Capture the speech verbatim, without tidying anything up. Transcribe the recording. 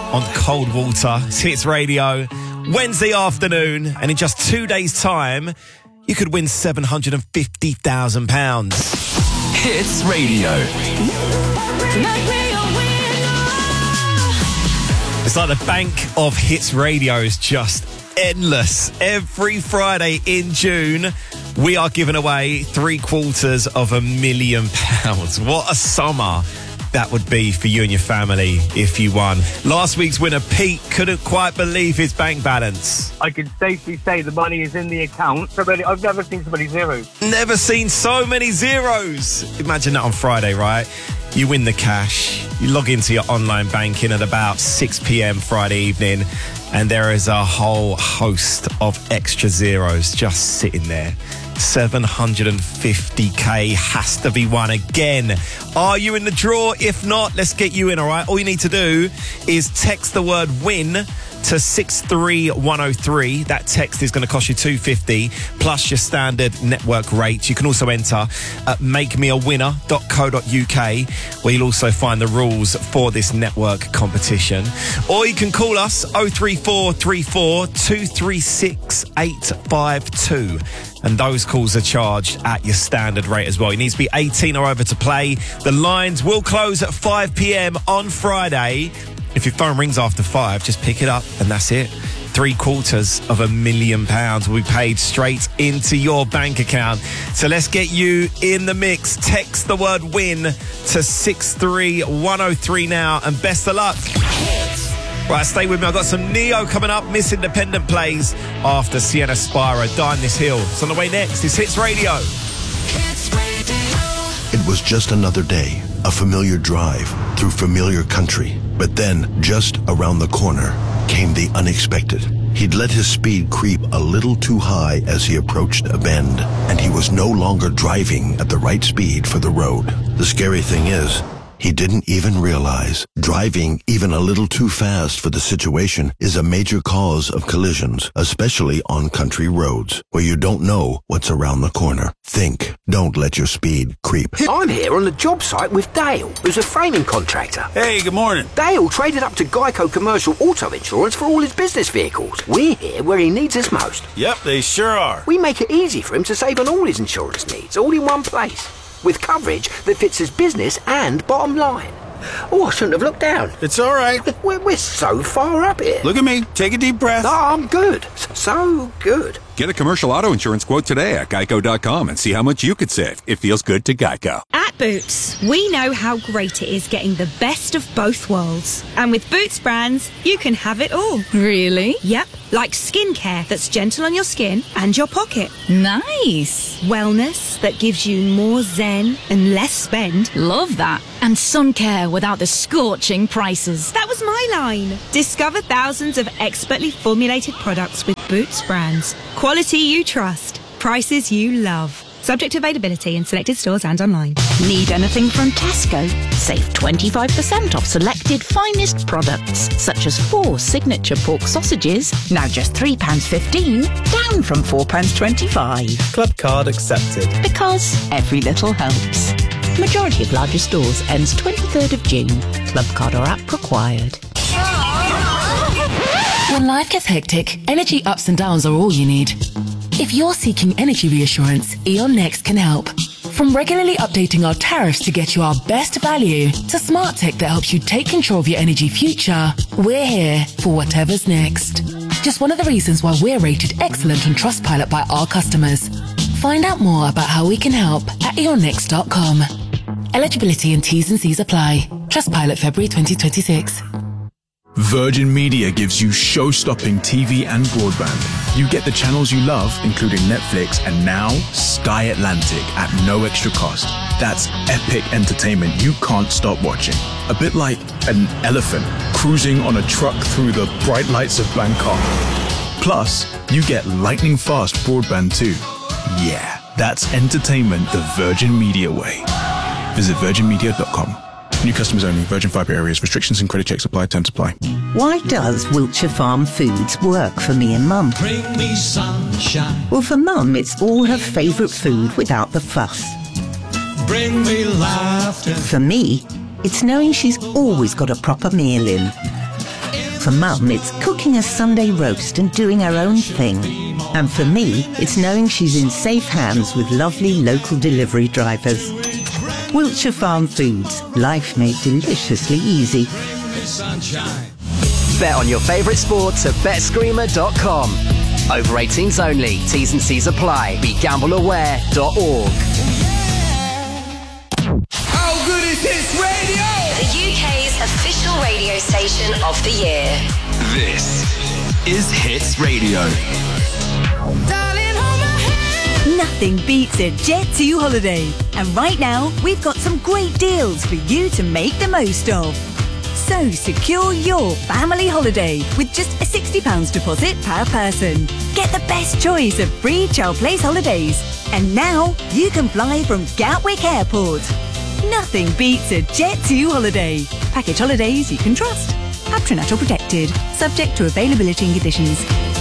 on Cold Water. It's Hits Radio, Wednesday afternoon, and in just two days' time, you could win seven hundred fifty thousand pounds. Hits Radio. It's like the bank of Hits Radio is just endless. Every Friday in June, we are giving away three quarters of a million pounds. What a summer that would be for you and your family if you won. Last week's winner, Pete, couldn't quite believe his bank balance. I can safely say the money is in the account. So many, I've never seen so many zeros. Never seen so many zeros. Imagine that on Friday, right? You win the cash, you log into your online banking at about six p.m. Friday evening, and there is a whole host of extra zeros just sitting there. seven hundred fifty k has to be won again. Are you in the draw? If not, let's get you in, all right? All you need to do is text the word WIN to six three one oh three. That text is going to cost you two pounds fifty plus your standard network rate. You can also enter at make me a winner dot co dot uk, where you'll also find the rules for this network competition. Or you can call us oh three four three four two three six eight five two. And those calls are charged at your standard rate as well. You need to be eighteen or over to play. The lines will close at five p.m. on Friday. If your phone rings after five, just pick it up and that's it. Three quarters of a million pounds will be paid straight into your bank account. So let's get you in the mix. Text the word WIN to six three one oh three now, and best of luck. Right, stay with me. I've got some Neo coming up. Miss Independent plays after Sienna Spira, Dying This Hill. It's on the way next. It's Hits Radio. It was just another day, a familiar drive through familiar country. But then, just around the corner, came the unexpected. He'd let his speed creep a little too high as he approached a bend, and he was no longer driving at the right speed for the road. The scary thing is, he didn't even realize driving even a little too fast for the situation is a major cause of collisions, especially on country roads where you don't know what's around the corner. Think. Don't let your speed creep. I'm here on the job site with Dale, who's a framing contractor. Hey, good morning. Dale traded up to Geico Commercial Auto Insurance for all his business vehicles. We're here where he needs us most. Yep, they sure are. We make it easy for him to save on all his insurance needs, all in one place, with coverage that fits his business and bottom line. Oh, I shouldn't have looked down. It's all right. We're, we're so far up here. Look at me. Take a deep breath. No, I'm good. So good. Get a commercial auto insurance quote today at geico dot com and see how much you could save. It feels good to Geico. At Boots, we know how great it is getting the best of both worlds. And with Boots brands, you can have it all. Really? Yep. Like skincare that's gentle on your skin and your pocket. Nice. Wellness that gives you more zen and less spend. Love that. And sun care without the scorching prices. That was my line. Discover thousands of expertly formulated products with Boots brands. Quality you trust. Prices you love. Subject to availability in selected stores and online. Need anything from Tesco? Save twenty-five percent off selected finest products, such as four signature pork sausages, now just three pounds fifteen, down from four pounds twenty-five. Club card accepted. Because every little helps. Majority of larger stores ends twenty-third of June. Club card or app required. When life gets hectic, energy ups and downs are all you need. If you're seeking energy reassurance, E.ON Next can help. From regularly updating our tariffs to get you our best value, to smart tech that helps you take control of your energy future, we're here for whatever's next. Just one of the reasons why we're rated excellent on Trustpilot by our customers. Find out more about how we can help at e on next dot com. Eligibility and T's and C's apply. Trustpilot February twenty twenty-six. Virgin Media gives you show-stopping T V and broadband. You get the channels you love, including Netflix and now Sky Atlantic at no extra cost. That's epic entertainment you can't stop watching. A bit like an elephant cruising on a truck through the bright lights of Bangkok. Plus, you get lightning-fast broadband too. Yeah, that's entertainment the Virgin Media way. Visit virgin media dot com. New customers only. Virgin Fibre areas. Restrictions and credit checks apply. Terms apply. Why does Wiltshire Farm Foods work for me and Mum? Bring me sunshine. Well, for Mum, it's all her favourite food without the fuss. Bring me laughter. For me, it's knowing she's always got a proper meal in. For Mum, it's cooking a Sunday roast and doing her own thing. And for me, it's knowing she's in safe hands with lovely local delivery drivers. Wiltshire Farm Foods. Life made deliciously easy. Bet on your favourite sports at bet screamer dot com. Over eighteens only. T's and C's apply. Be gamble aware dot org. How good is Hits Radio? The U K's official radio station of the year. This is Hits Radio. Nothing beats a Jet two holiday. And right now, we've got some great deals for you to make the most of. So secure your family holiday with just a sixty pounds deposit per person. Get the best choice of free Child Place holidays. And now, you can fly from Gatwick Airport. Nothing beats a Jet two holiday. Package holidays you can trust. Patronage or protected. Subject to availability and conditions.